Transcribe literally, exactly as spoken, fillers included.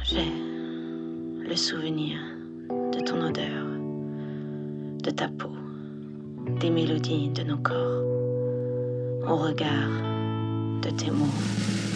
J'ai le souvenir de ton odeur, de ta peau, des mélodies de nos corps, au regard de tes mots.